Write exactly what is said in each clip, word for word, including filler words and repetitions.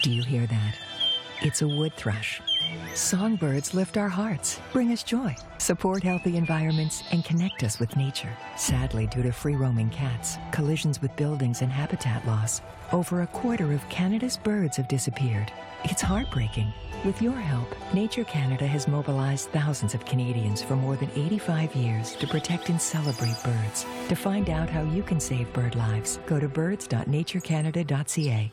Do you hear that? It's a wood thrush. Songbirds lift our hearts, bring us joy, support healthy environments, and connect us with nature. Sadly, due to free-roaming cats, collisions with buildings, and habitat loss, over a quarter of Canada's birds have disappeared. It's heartbreaking. With your help, Nature Canada has mobilized thousands of Canadians for more than eighty-five years to protect and celebrate birds. To find out how you can save bird lives, go to birds dot nature canada dot c a.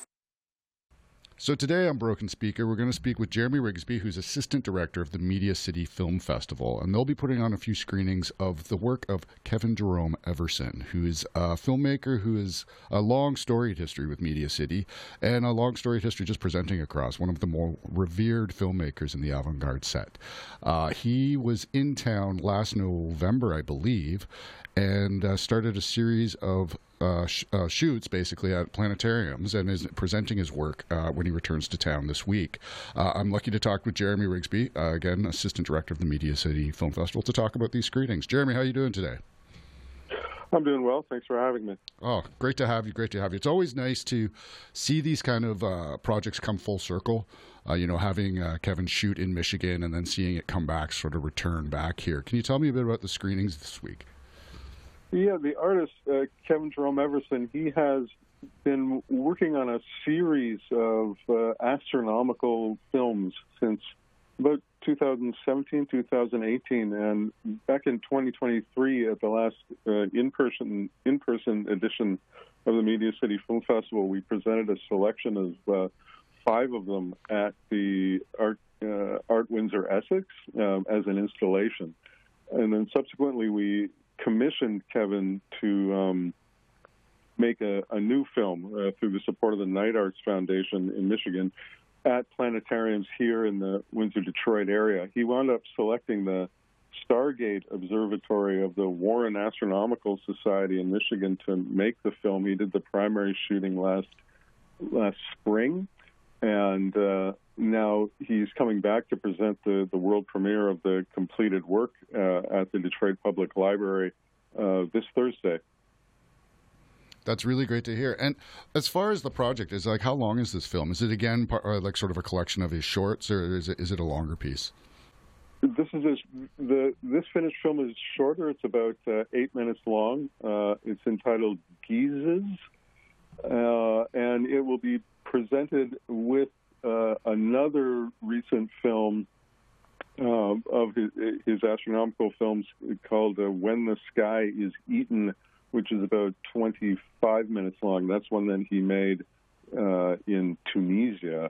So today on Broken Speaker, we're going to speak with Jeremy Rigsby, who's Assistant Director of the Media City Film Festival, and they'll be putting on a few screenings of the work of Kevin Jerome Everson, who is a filmmaker who has a long storied history with Media City and a long storied history just presenting across, one of the more revered filmmakers in the avant-garde set. Uh, he was in town last November, I believe, and uh, started a series of Uh, sh- uh, shoots basically at planetariums and is presenting his work uh, when he returns to town this week. Uh, I'm lucky to talk with Jeremy Rigsby, uh, again, Assistant Director of the Media City Film Festival, to talk about these screenings. Jeremy, how are you doing today? I'm doing well. Thanks for having me. Oh, great to have you. Great to have you. It's always nice to see these kind of uh, projects come full circle. Uh, you know, having uh, Kevin shoot in Michigan and then seeing it come back, sort of return back here. Can you tell me a bit about the screenings this week? Yeah, the artist, uh, Kevin Jerome Everson, he has been working on a series of uh, astronomical films since about two thousand seventeen, two thousand eighteen, and back in twenty twenty-three at the last uh, in-person in-person edition of the Media City Film Festival, we presented a selection of uh, five of them at the Art, uh, Art Windsor Essex um, as an installation. And then subsequently we commissioned Kevin to um, make a, a new film uh, through the support of the Night Arts Foundation in Michigan at planetariums here in the Windsor-Detroit area. He wound up selecting the Stargate Observatory of the Warren Astronomical Society in Michigan to make the film. He did the primary shooting last last spring, and uh, now he's coming back to present the, the world premiere of the completed work uh, at the Detroit Public Library uh, this Thursday. That's really great to hear. And as far as the project is, like, how long is this film? Is it again part, uh, like sort of a collection of his shorts, or is it is it a longer piece? This is a, the this finished film is shorter. It's about uh, eight minutes long. Uh, it's entitled Geezes, uh, and it will be presented with Uh, another recent film uh, of his, his astronomical films called uh, When the Sky is Eaten, which is about twenty-five minutes long. That's one that he made uh, in Tunisia.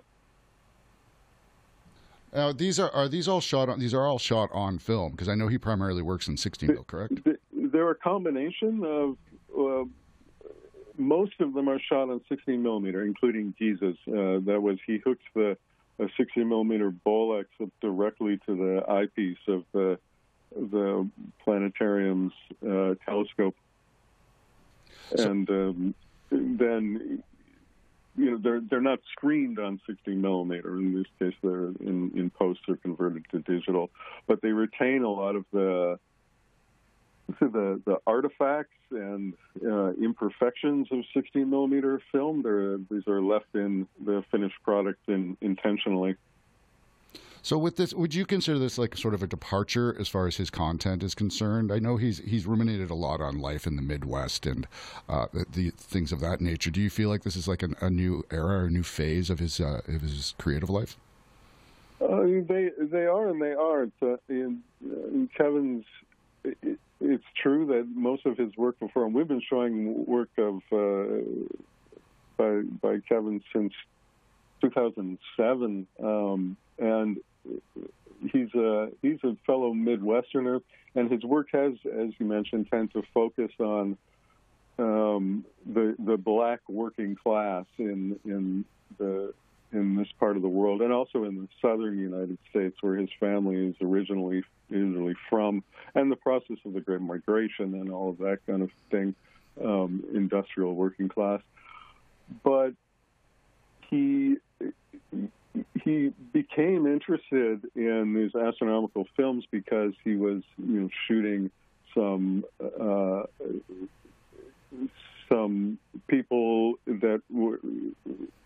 Now, these are are these all shot on? These are all shot on film, because I know he primarily works in sixty mil, correct? They're a combination of. Uh, Most of them are shot on sixteen millimeter, including Jesus. Uh, that was, he hooked the a sixteen millimeter Bolex up directly to the eyepiece of the the planetarium's uh, telescope, so, and um, then you know they're they're not screened on sixteen millimeter. In this case, they're in in post they're converted to digital, but they retain a lot of the. So the, the artifacts and uh, imperfections of sixteen millimeter film, these are left in the finished product in, intentionally. So with this, would you consider this like sort of a departure as far as his content is concerned? I know he's he's ruminated a lot on life in the Midwest and uh, the, the things of that nature. Do you feel like this is like an, a new era or a new phase of his uh, of his creative life? Uh, they they are and they aren't. Uh, in, in Kevin's. It, It's true that most of his work before, and we've been showing work of uh, by by Kevin since two thousand seven, um, and he's a he's a fellow Midwesterner, and his work has, as you mentioned, tend to focus on um, the the black working class in in the in this part of the world, and also in the southern United States, where his family is originally usually from, and the process of the Great Migration and all of that kind of thing, um, industrial working class. But he he became interested in these astronomical films because he was, you know, shooting some uh, some people that were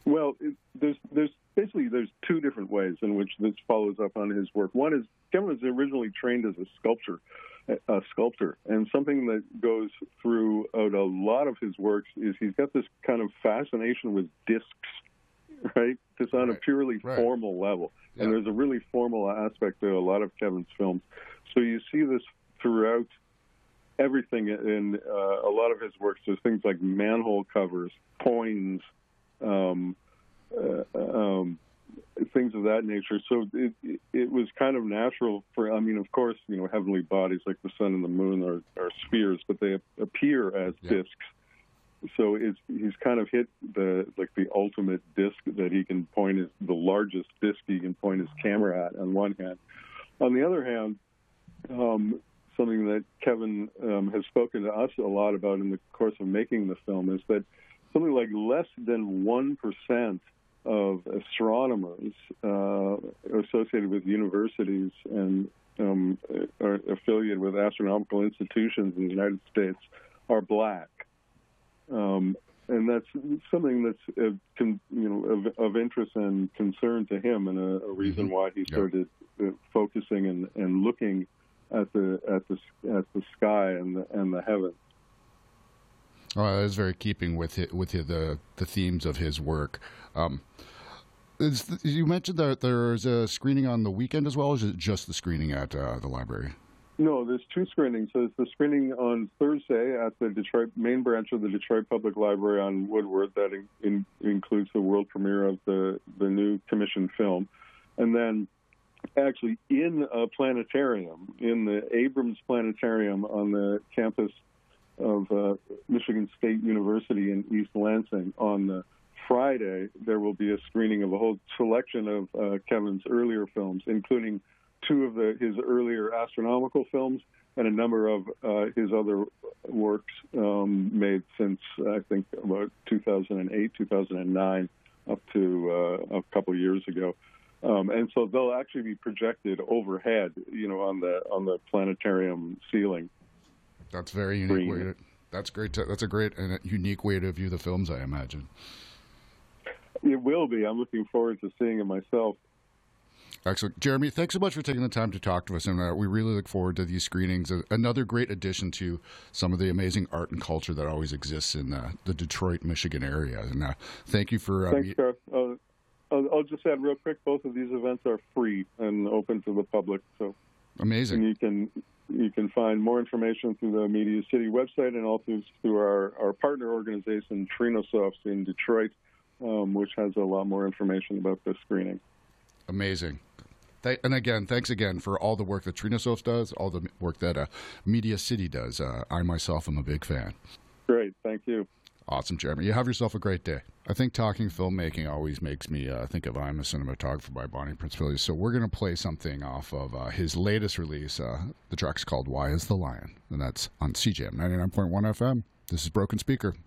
Well, it, there's there's basically there's two different ways in which this follows up on his work. One is Kevin was originally trained as a sculptor, a sculptor, and something that goes throughout a lot of his works is he's got this kind of fascination with discs, right? Just on right. a purely right. formal level, yeah. and there's a really formal aspect to a lot of Kevin's films. So you see this throughout everything in uh, a lot of his works. There's things like manhole covers, coins. Um, uh, um, things of that nature. So it, it, it was kind of natural for, I mean, of course, you know, heavenly bodies like the sun and the moon are, are spheres, but they appear as yeah. discs. So it's, he's kind of hit the, like the ultimate disc that he can point his, the largest disc he can point his camera at on one hand. On the other hand, um, something that Kevin um, has spoken to us a lot about in the course of making the film is that something like less than one percent of astronomers uh, associated with universities and um, are affiliated with astronomical institutions in the United States are black. Um, and that's something that's uh, con, you know of, of interest and concern to him, and a, a reason why he started uh, focusing and, and looking at the at the at the sky and the, and the heavens. Oh, that is very keeping with it, with the the themes of his work. Um, is, you mentioned that there's a screening on the weekend as well, or is it just the screening at uh, the library? No, there's two screenings. There's the screening on Thursday at the Detroit main branch of the Detroit Public Library on Woodward. That in, in, includes the world premiere of the, the new commissioned film. And then actually in a planetarium, in the Abrams Planetarium on the campus of uh, Michigan State University in East Lansing on the Friday, there will be a screening of a whole selection of uh, Kevin's earlier films, including two of the, his earlier astronomical films and a number of uh, his other works um, made since, I think, about two thousand eight, two thousand nine, up to uh, a couple years ago. Um, and so they'll actually be projected overhead, you know, on the on the planetarium ceiling. That's very unique way to, that's great. To, that's a great and a unique way to view the films, I imagine. It will be. I'm looking forward to seeing it myself. Excellent. Jeremy, thanks so much for taking the time to talk to us, and uh, we really look forward to these screenings. Uh, another great addition to some of the amazing art and culture that always exists in uh, the Detroit, Michigan area. And uh, thank you for... Uh, Thanks, Garth. Uh, I'll, I'll just add real quick, both of these events are free and open to the public. So amazing. And you can you can find more information through the Media City website and also through our, our partner organization, Trinosoft in Detroit, um, which has a lot more information about this screening. Amazing. Th- and again, thanks again for all the work that Trinosoft does, all the work that uh, Media City does. Uh, I myself am a big fan. Great. Thank you. Awesome, Jeremy. You have yourself a great day. I think talking filmmaking always makes me uh, think of I'm a Cinematographer by Bonnie Prince Villiers. So we're going to play something off of uh, his latest release. Uh, the track's called Why is the Lion? And that's on C J M ninety-nine point one F M. This is Broken Speaker.